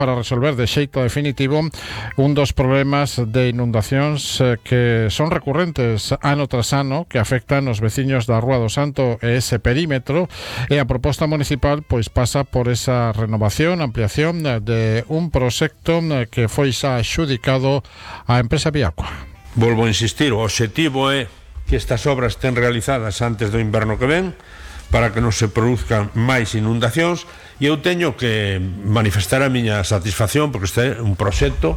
para resolver de xeito definitivo un dos problemas de inundacións que son recurrentes ano tras ano, que afectan os veciños da Rúa do Santo e ese perímetro, e a proposta municipal pois pasa por esa renovación, ampliación de un proxecto que foi xa adxudicado á empresa Viacua. Volvo a insistir, o obxectivo é que estas obras estén realizadas antes do inverno que ven, para que non se produzcan máis inundacións, e eu teño que manifestar a miña satisfacción porque este é un proxecto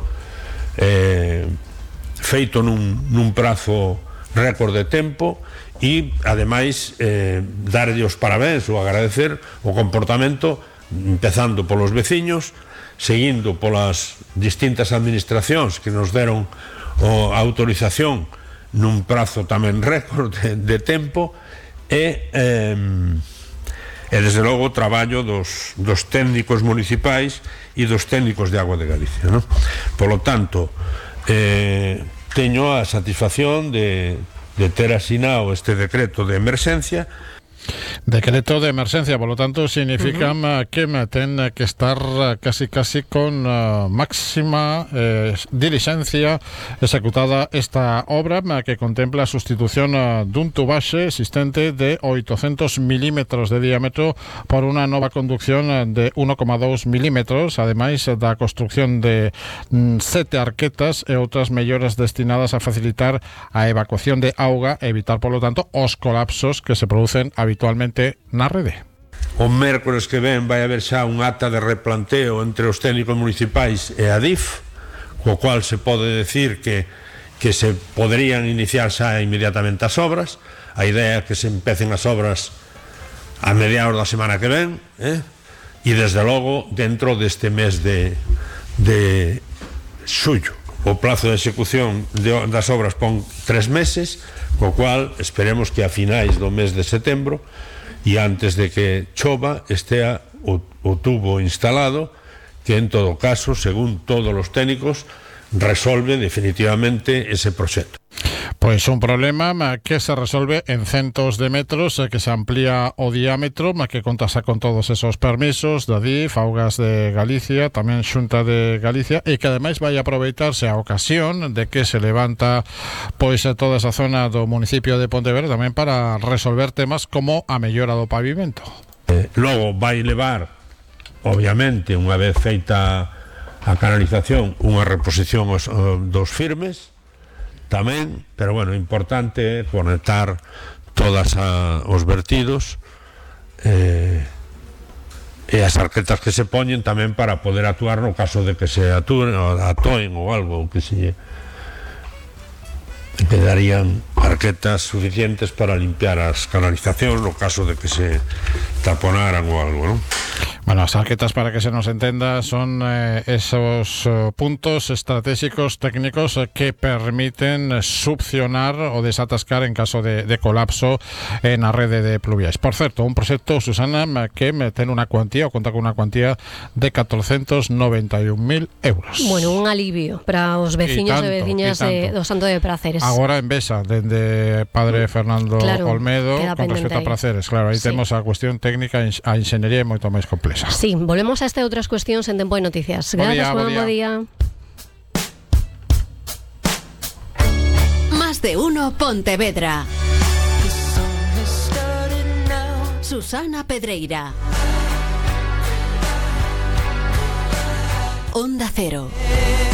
feito nun prazo récord de tempo, e ademais darlle os parabéns ou agradecer o comportamento, empezando polos veciños, seguindo polas distintas administracións que nos deron a autorización nun prazo tamén récord de tempo, e desde logo o traballo dos técnicos municipais e dos técnicos de Agua de Galicia, ¿no? Polo tanto, teño a satisfacción de ter asinado este decreto de emerxencia. Decreto de emerxencia, polo tanto, significa que ten que estar casi con máxima dilixencia executada esta obra, que contempla a sustitución dun tubaxe existente de 800 milímetros de diámetro por unha nova conducción de 1,2 milímetros, ademais da construcción de 7 arquetas e outras melloras destinadas a facilitar a evacuación de auga e evitar, polo tanto, os colapsos que se producen habitualmente na rede. O mércores que ven vai haber xa un acta de replanteo entre os técnicos municipais e a DIF, co cual se pode decir que se poderían iniciar xa inmediatamente as obras. A idea é que se empecen as obras a mediados da semana que ven, e desde logo dentro deste mes de xullo. O plazo de execución das obras pon 3 meses, co cual esperemos que a finais do mes de setembro e antes de que chova estea o tubo instalado, que en todo caso, según todos os técnicos, resolve definitivamente ese proxecto. Pois un problema que se resolve en centos de metros, que se amplía o diámetro, que contase con todos esos permisos da DIF, Augas de Galicia, tamén Xunta de Galicia, e que ademais vai aproveitarse a ocasión de que se levanta pois toda esa zona do municipio de Pontevedra tamén para resolver temas como a mellora do pavimento. Logo vai levar, obviamente, unha vez feita a canalización, unha reposición dos firmes tamén, pero bueno, importante conectar todas os vertidos e as arquetas que se poñen tamén para poder actuar no caso de que se atoen ou algo, que se quedarían arquetas suficientes para limpiar as canalizacións no caso de que se taponaran ou algo, ¿no? Bueno, as arquetas, para que se nos entenda, son esos puntos estratégicos técnicos que permiten succionar o desatascar en caso de colapso na rede de pluviais. Por certo, un proxecto, Susana, que ten unha cuantía, ou conta con unha cuantía de 491.000 euros. Bueno, un alivio para os veciños e veciñas do Santo de Praceres. Agora en Besa, dende Padre Fernando Olmedo, con respecto a Praceres, claro, aí temos a cuestión técnica, a enxeñería é moito máis complexa. Sí, volvemos a estas outras cuestións en Tempo de Noticias. Gracias, Juan, bo día. Más de uno Pontevedra. Susana Pedreira. Onda Cero.